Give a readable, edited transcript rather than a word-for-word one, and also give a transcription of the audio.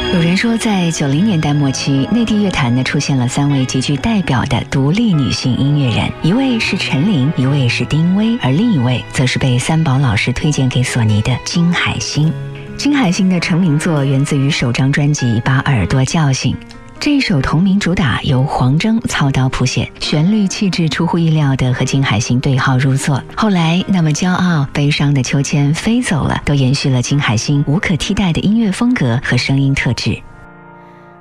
有人说，在90年代末期，内地乐坛呢出现了3位极具代表的独立女性音乐人，一位是陈琳，一位是丁薇，而另一位则是被三宝老师推荐给索尼的金海心。金海心的成名作源自于首张专辑《把耳朵叫醒》。这一首同名主打由黄铮操刀谱写，旋律气质出乎意料的和金海心对号入座。后来那么骄傲、悲伤的秋千飞走了，都延续了金海心无可替代的音乐风格和声音特质。